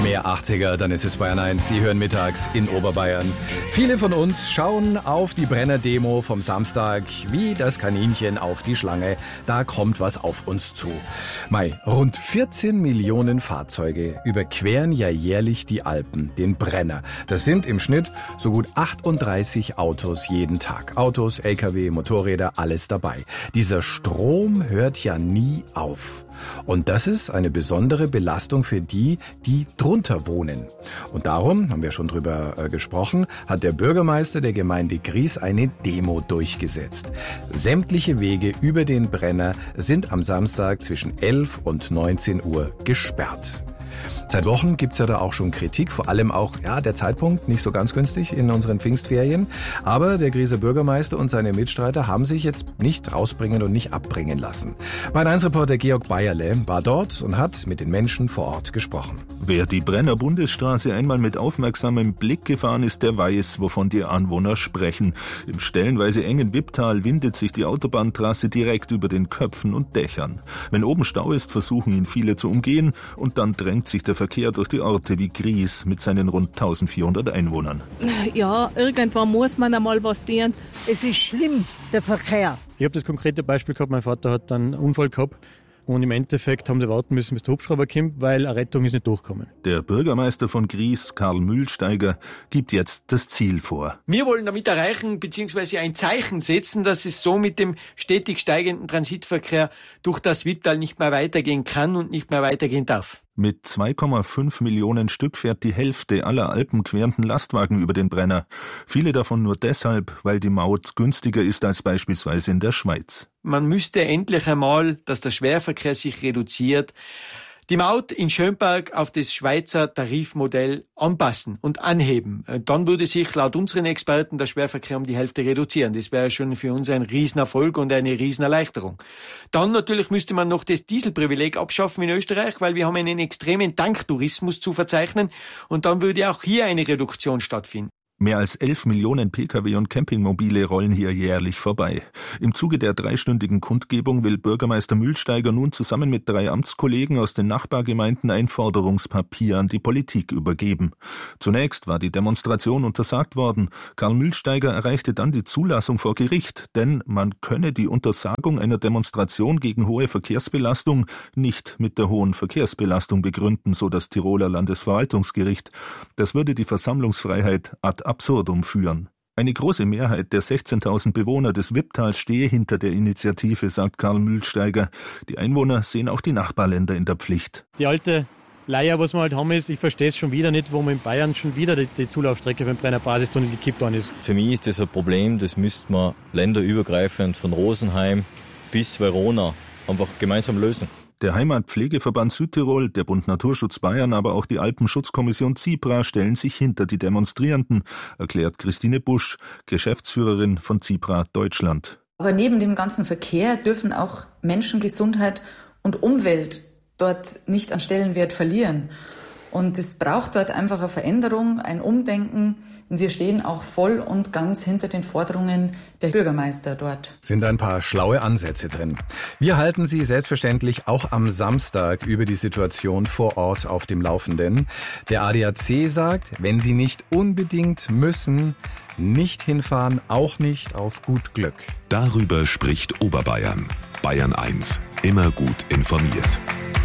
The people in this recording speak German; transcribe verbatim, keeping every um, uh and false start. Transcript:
Mehr achtziger, dann ist es Bayern eins. Sie hören mittags in Oberbayern. Viele von uns schauen auf die Brenner-Demo vom Samstag wie das Kaninchen auf die Schlange. Da kommt was auf uns zu. Mai, rund vierzehn Millionen Fahrzeuge überqueren ja jährlich die Alpen, den Brenner. Das sind im Schnitt so gut achtunddreißig Autos jeden Tag. Autos, L K W, Motorräder, alles dabei. Dieser Strom hört ja nie auf. Und das ist eine besondere Belastung für die, die drunter wohnen. Und darum, haben wir schon drüber äh, gesprochen, hat der Bürgermeister der Gemeinde Gries eine Demo durchgesetzt. Sämtliche Wege über den Brenner sind am Samstag zwischen elf und neunzehn Uhr gesperrt. Seit Wochen gibt's ja da auch schon Kritik, vor allem auch ja der Zeitpunkt nicht so ganz günstig in unseren Pfingstferien. Aber der Grieser Bürgermeister und seine Mitstreiter haben sich jetzt nicht rausbringen und nicht abbringen lassen. Bayern eins Reporter Georg Bayerle war dort und hat mit den Menschen vor Ort gesprochen. Wer die Brenner Bundesstraße einmal mit aufmerksamem Blick gefahren ist, der weiß, wovon die Anwohner sprechen. Im stellenweise engen Wipptal windet sich die Autobahntrasse direkt über den Köpfen und Dächern. Wenn oben Stau ist, versuchen ihn viele zu umgehen und dann drängt sich der Verkehr durch die Orte wie Gries mit seinen rund eintausendvierhundert Einwohnern. Ja, irgendwann muss man einmal was tun. Es ist schlimm, der Verkehr. Ich habe das konkrete Beispiel gehabt, mein Vater hat dann einen Unfall gehabt. Und im Endeffekt haben sie warten müssen, bis der Hubschrauber kommt, weil eine Rettung ist nicht durchgekommen. Der Bürgermeister von Gries, Karl Mühlsteiger, gibt jetzt das Ziel vor. Wir wollen damit erreichen bzw. ein Zeichen setzen, dass es so mit dem stetig steigenden Transitverkehr durch das Wipptal nicht mehr weitergehen kann und nicht mehr weitergehen darf. Mit zwei Komma fünf Millionen Stück fährt die Hälfte aller alpenquerenden Lastwagen über den Brenner. Viele davon nur deshalb, weil die Maut günstiger ist als beispielsweise in der Schweiz. Man müsste endlich einmal, dass der Schwerverkehr sich reduziert, die Maut in Schönberg auf das Schweizer Tarifmodell anpassen und anheben. Dann würde sich laut unseren Experten der Schwerverkehr um die Hälfte reduzieren. Das wäre schon für uns ein Riesenerfolg und eine Riesenerleichterung. Dann natürlich müsste man noch das Dieselprivileg abschaffen in Österreich, weil wir haben einen extremen Tanktourismus zu verzeichnen und dann würde auch hier eine Reduktion stattfinden. Mehr als elf Millionen Pkw und Campingmobile rollen hier jährlich vorbei. Im Zuge der dreistündigen Kundgebung will Bürgermeister Mühlsteiger nun zusammen mit drei Amtskollegen aus den Nachbargemeinden ein Forderungspapier an die Politik übergeben. Zunächst war die Demonstration untersagt worden. Karl Mühlsteiger erreichte dann die Zulassung vor Gericht, denn man könne die Untersagung einer Demonstration gegen hohe Verkehrsbelastung nicht mit der hohen Verkehrsbelastung begründen, so das Tiroler Landesverwaltungsgericht. Das würde die Versammlungsfreiheit ad absurdum führen. Eine große Mehrheit der sechzehntausend Bewohner des Wipptals stehe hinter der Initiative, sagt Karl Mühlsteiger. Die Einwohner sehen auch die Nachbarländer in der Pflicht. Die alte Leier, was wir halt haben, ist, ich verstehe es schon wieder nicht, wo man in Bayern schon wieder die, die Zulaufstrecke für den Brenner Basistunnel gekippt worden ist. Für mich ist das ein Problem, das müsste man länderübergreifend von Rosenheim bis Verona einfach gemeinsam lösen. Der Heimatpflegeverband Südtirol, der Bund Naturschutz Bayern, aber auch die Alpenschutzkommission CIPRA stellen sich hinter die Demonstrierenden, erklärt Christine Busch, Geschäftsführerin von CIPRA Deutschland. Aber neben dem ganzen Verkehr dürfen auch Menschengesundheit und Umwelt dort nicht an Stellenwert verlieren. Und es braucht dort einfach eine Veränderung, ein Umdenken. Und wir stehen auch voll und ganz hinter den Forderungen der Bürgermeister dort. Sind ein paar schlaue Ansätze drin. Wir halten Sie selbstverständlich auch am Samstag über die Situation vor Ort auf dem Laufenden. Der A D A C sagt, wenn Sie nicht unbedingt müssen, nicht hinfahren, auch nicht auf gut Glück. Darüber spricht Oberbayern. Bayern eins. Immer gut informiert.